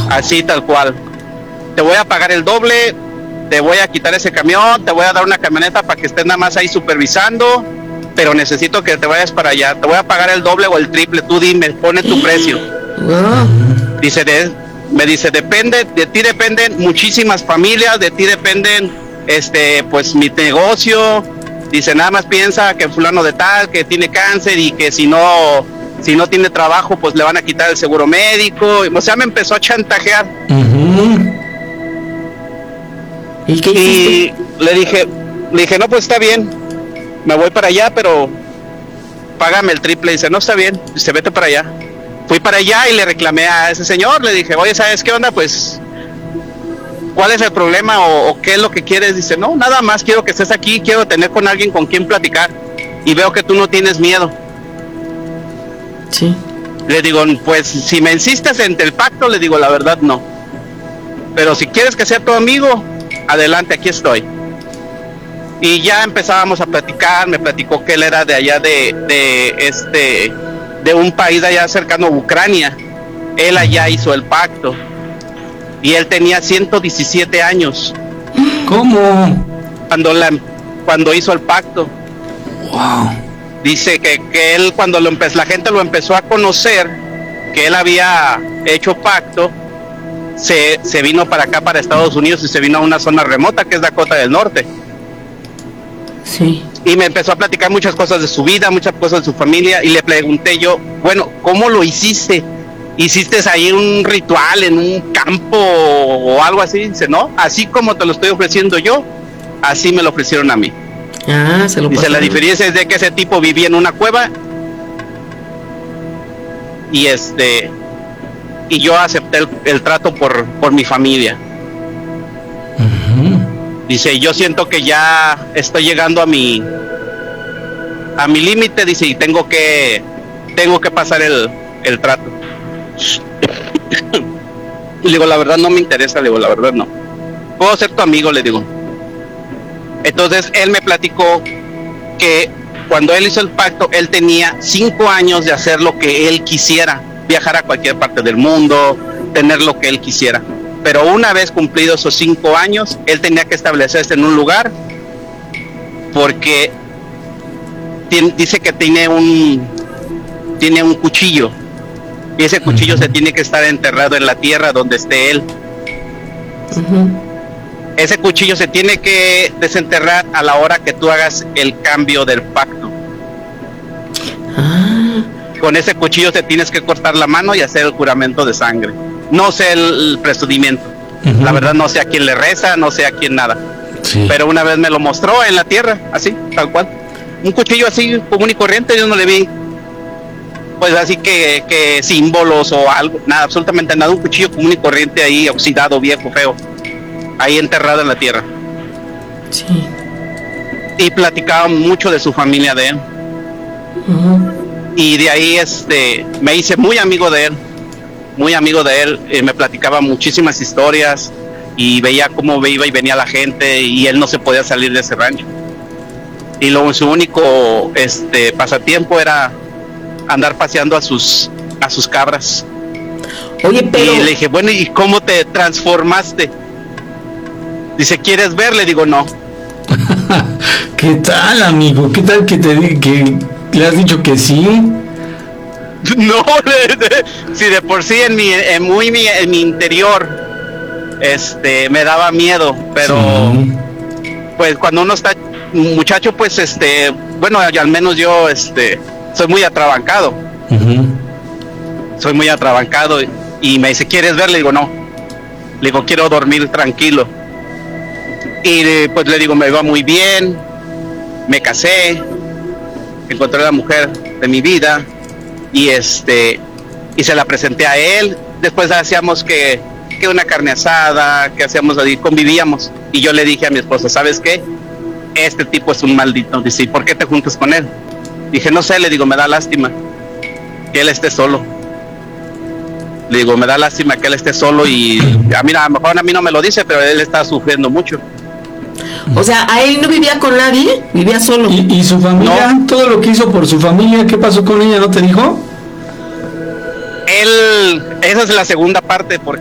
así tal cual. Te voy a pagar el doble, te voy a quitar ese camión, te voy a dar una camioneta para que estés nada más ahí supervisando, pero necesito que te vayas para allá. Te voy a pagar el doble o el triple, tú dime, pone tu precio. Dice, me dice, depende, de ti dependen muchísimas familias, de ti dependen, pues mi negocio. Dice, nada más piensa que fulano de tal, que tiene cáncer y que si no tiene trabajo, pues le van a quitar el seguro médico. O sea, me empezó a chantajear. ¿Y qué hiciste? Y le dije, no, pues está bien, me voy para allá, pero págame el triple. Dice, no, está bien, dice, vete para allá. Fui para allá y le reclamé a ese señor, le dije, oye, ¿sabes qué onda? Pues, ¿cuál es el problema o qué es lo que quieres? Dice, no, nada más, quiero que estés aquí, quiero tener con alguien con quien platicar y veo que tú no tienes miedo. Sí. Le digo, pues, si me insistes en el pacto, le digo, la verdad, no. Pero si quieres que sea tu amigo, adelante, aquí estoy. Y ya empezábamos a platicar, me platicó que él era de allá de un país de allá cercano a Ucrania. Él allá hizo el pacto y él tenía 117 años. ¿Cómo? Cuando hizo el pacto. Wow. Dice que él cuando la gente lo empezó a conocer, que él había hecho pacto, se vino para acá, para Estados Unidos, y se vino a una zona remota que es Dakota del Norte. Sí. Y me empezó a platicar muchas cosas de su vida, muchas cosas de su familia, y le pregunté yo, bueno, ¿cómo lo hiciste? ¿Hiciste ahí un ritual en un campo o algo así? Dice, no, así como te lo estoy ofreciendo yo, así me lo ofrecieron a mí. Ah, se lo Dice, pasaron. la diferencia es de que ese tipo vivía en una cueva y yo acepté el trato por mi familia. Dice, yo siento que ya estoy llegando a mi límite, dice, y tengo que pasar el trato. Y le digo, la verdad no me interesa, le digo, la verdad no. Puedo ser tu amigo, le digo. Entonces él me platicó que cuando él hizo el pacto, él tenía 5 años de hacer lo que él quisiera, viajar a cualquier parte del mundo, tener lo que él quisiera. Pero una vez cumplidos esos 5 años, él tenía que establecerse en un lugar porque dice que tiene un cuchillo y ese cuchillo se tiene que estar enterrado en la tierra donde esté él. Ese cuchillo se tiene que desenterrar a la hora que tú hagas el cambio del pacto. Con ese cuchillo te tienes que cortar la mano y hacer el juramento de sangre. No sé el procedimiento. La verdad no sé a quién le reza, no sé a quién nada. Sí. Pero una vez me lo mostró en la tierra, así, tal cual. Un cuchillo así común y corriente, yo no le vi pues así que símbolos o algo, nada, absolutamente nada. Un cuchillo común y corriente ahí, oxidado, viejo, feo, ahí enterrado en la tierra. Sí. Y platicaba mucho de su familia de él. Y de ahí me hice muy amigo de él, me platicaba muchísimas historias y veía cómo iba y venía la gente y él no se podía salir de ese rancho. Y su único pasatiempo era andar paseando a sus cabras. Oye, pero... Y le dije, bueno, ¿y cómo te transformaste? Dice, ¿quieres ver? Le digo, no. ¿Qué tal, amigo? ¿Qué tal que que le has dicho que sí? No, si de por sí en mi interior me daba miedo, pero sí. Pues cuando uno está muchacho, pues bueno, al menos yo soy muy atrabancado. Soy muy atrabancado y me dice, ¿quieres ver? Le digo, no. Le digo, quiero dormir tranquilo. Y pues le digo, me va muy bien, me casé, encontré a la mujer de mi vida y y se la presenté a él. Después hacíamos que una carne asada, que hacíamos ahí, convivíamos. Y yo le dije a mi esposa, ¿sabes qué? Este tipo es un maldito. Dice, ¿y por qué te juntas con él? Dije, no sé, le digo, me da lástima que él esté solo. Le digo, me da lástima que él esté solo y a lo mejor a mí no me lo dice, pero él está sufriendo mucho. O sea, ¿a él no vivía con nadie? ¿Vivía solo? ¿Y su familia? No. Todo lo que hizo por su familia, ¿qué pasó con ella? ¿No te dijo? Esa es la segunda parte, porque